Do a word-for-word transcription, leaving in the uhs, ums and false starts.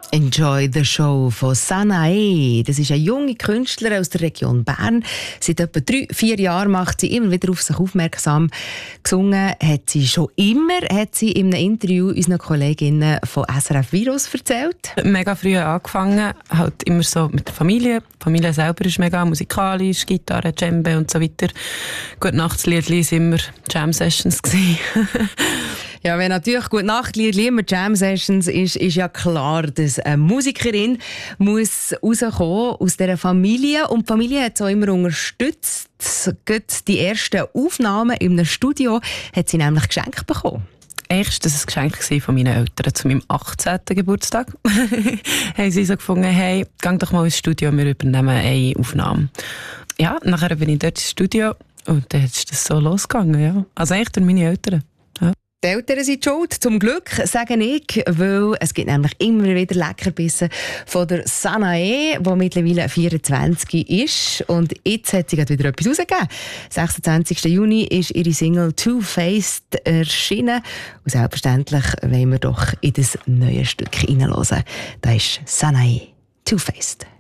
Enjoy the Show von Sanae. Das ist eine junge Künstlerin aus der Region Bern. Seit etwa drei, vier Jahren macht sie immer wieder auf sich aufmerksam. Gesungen hat sie schon immer, hat sie in einem Interview unseren Kolleginnen von S R F Virus erzählt. Mega früh angefangen, halt immer so mit der Familie. Die Familie selber ist mega musikalisch, Gitarre, Djembe und so weiter. Gute Nachtslied waren immer Jam-Sessions. Ja, wenn natürlich «Gute Nacht, Liedli» immer Jam-Sessions ist, ist ja klar, dass eine Musikerin muss rauskommen aus dieser Familie. Und die Familie hat es auch immer unterstützt. Gerade die ersten Aufnahmen in einem Studio hat sie nämlich geschenkt bekommen. Eigentlich war das ein Geschenk von meinen Eltern zu meinem achtzehnten Geburtstag. Haben sie so gefunden, hey, geh doch mal ins Studio, wir übernehmen eine Aufnahme. Ja, nachher bin ich dort ins Studio und dann ist das so losgegangen. Ja. Also eigentlich durch meine Eltern. Ja. Die Eltern sind schuld, zum Glück, sage ich, weil es gibt nämlich immer wieder Leckerbissen von der Sanae, die mittlerweile vierundzwanzig ist. Und jetzt hat sie gerade wieder etwas rausgegeben. sechsundzwanzigsten Juni ist ihre Single «Two-Faced» erschienen. Und selbstverständlich wollen wir doch in das neue Stück hineinhören. Da ist Sanae, «Two-Faced».